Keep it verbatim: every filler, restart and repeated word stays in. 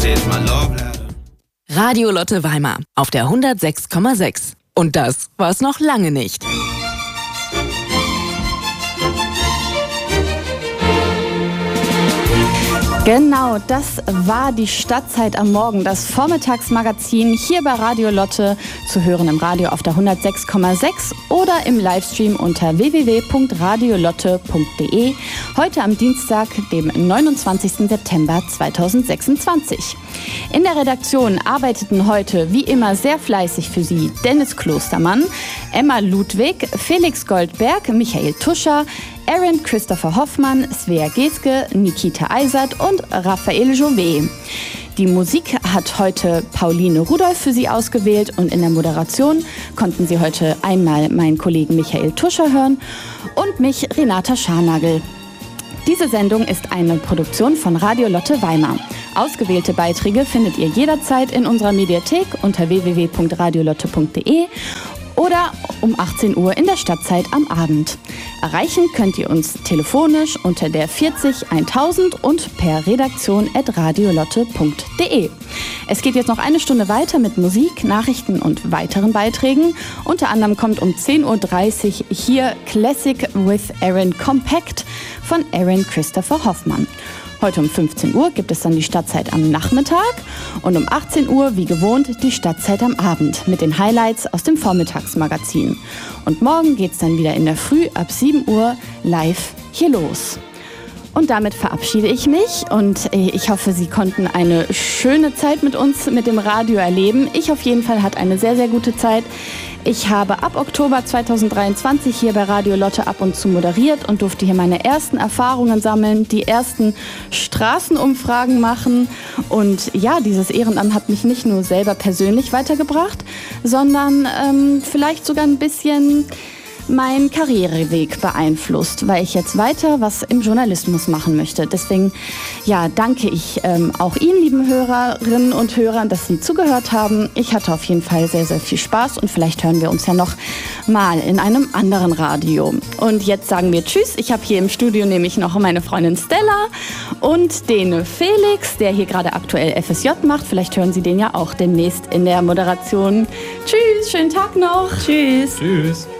is my love letter. Radio Lotte Weimar auf der hundertsechs Komma sechs. Und das war's noch lange nicht. Genau, das war die Stadtzeit am Morgen, das Vormittagsmagazin hier bei Radio Lotte, zu hören im Radio auf der hundertsechs Komma sechs oder im Livestream unter w w w punkt radiolotte punkt de. Heute am Dienstag, dem neunundzwanzigsten September zweitausendsechsundzwanzig. In der Redaktion arbeiteten heute wie immer sehr fleißig für Sie Dennis Klostermann, Emma Ludwig, Felix Goldberg, Michael Tuscher, Aaron Christopher Hoffmann, Svea Geske, Nikita Eisert und Raphael Jouvet. Die Musik hat heute Pauline Rudolph für Sie ausgewählt und in der Moderation konnten Sie heute einmal meinen Kollegen Michael Tuscher hören und mich, Renata Scharnagel. Diese Sendung ist eine Produktion von Radio Lotte Weimar. Ausgewählte Beiträge findet ihr jederzeit in unserer Mediathek unter w w w punkt radiolotte punkt de oder um achtzehn Uhr in der Stadtzeit am Abend. Erreichen könnt ihr uns telefonisch unter der vierzig eintausend und per redaktion at radiolotte punkt de. Es geht jetzt noch eine Stunde weiter mit Musik, Nachrichten und weiteren Beiträgen. Unter anderem kommt um zehn Uhr dreißig hier Classic with Aaron Compact von Aaron Christopher Hoffmann. Heute um fünfzehn Uhr gibt es dann die Stadtzeit am Nachmittag und um achtzehn Uhr, wie gewohnt, die Stadtzeit am Abend mit den Highlights aus dem Vormittagsmagazin. Und morgen geht's dann wieder in der Früh ab sieben Uhr live hier los. Und damit verabschiede ich mich und ich hoffe, Sie konnten eine schöne Zeit mit uns, mit dem Radio erleben. Ich auf jeden Fall hatte eine sehr, sehr gute Zeit. Ich habe ab Oktober zweitausenddreiundzwanzig hier bei Radio Lotte ab und zu moderiert und durfte hier meine ersten Erfahrungen sammeln, die ersten Straßenumfragen machen. Und ja, dieses Ehrenamt hat mich nicht nur selber persönlich weitergebracht, sondern ähm, vielleicht sogar ein bisschen meinen Karriereweg beeinflusst, weil ich jetzt weiter was im Journalismus machen möchte. Deswegen, ja, danke ich ähm, auch Ihnen, lieben Hörerinnen und Hörern, dass Sie zugehört haben. Ich hatte auf jeden Fall sehr, sehr viel Spaß und vielleicht hören wir uns ja noch mal in einem anderen Radio. Und jetzt sagen wir Tschüss. Ich habe hier im Studio nämlich noch meine Freundin Stella und den Felix, der hier gerade aktuell F S J macht. Vielleicht hören Sie den ja auch demnächst in der Moderation. Tschüss, schönen Tag noch. Tschüss. Tschüss.